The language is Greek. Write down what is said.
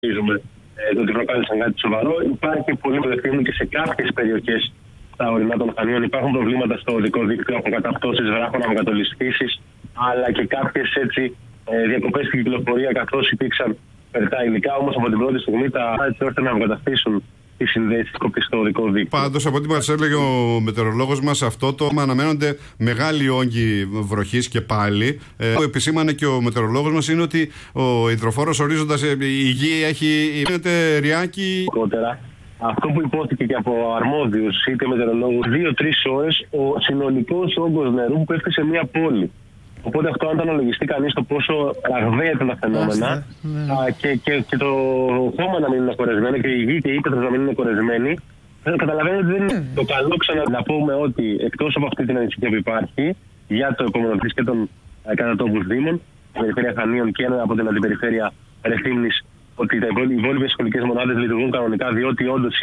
ότι προκάλεσαν κάτι σοβαρό. Υπάρχει πολύ προηγούμενο και σε κάποιες περιοχές στα ορεινά των Χανίων. Υπάρχουν προβλήματα στο οδικό δίκτυο από καταπτώσεις βράχων, από κατολιστήσεις, αλλά και κάποιες διακοπές στην κυκλοφορία, καθώς υπήρξαν περιτά υλικά. Όμως από την πρώτη στιγμή έτσι ώστε να αποκαταστήσουν τις συνδέσεις στο οδικό δίκτυο. Πάντως, από ό,τι μας έλεγε ο μετεωρολόγος μας, αυτό το αναμένονται μεγάλοι όγκοι βροχής και πάλι. Που επισήμανε και ο μετεωρολόγος μας είναι ότι ο υδροφόρος ορίζοντας η γη γίνεται ριάκι. Αυτό που υπόθηκε και από αρμόδιους είτε μετεωρολόγους, 2-3 ώρες ο συνολικός όγκος νερού που πέφτει σε μια πόλη. Οπότε αυτό, αν το αναλογιστεί κανείς το πόσο ραγδαία ήταν τα φαινόμενα και το χώμα να μην είναι κορεσμένο και η γη και η ύπαιθρος να μην είναι κορεσμένη, καταλαβαίνετε ότι δεν είναι το καλό. Να πούμε ότι εκτός από αυτή την ανησυχία που υπάρχει για το επόμενο και των κατατόπους δήμων, την περιφέρεια Χανίων και από την αντιπεριφέρεια Ρεθύμνης, ότι οι υπόλοιπες σχολικές μονάδες λειτουργούν κανονικά, διότι όντως